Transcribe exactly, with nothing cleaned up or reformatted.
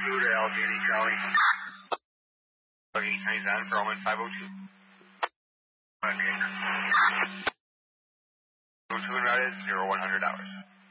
Blue to Allegheny County. eight times on for Omen five oh two. Okay. Go to and route is zero one hundred hours.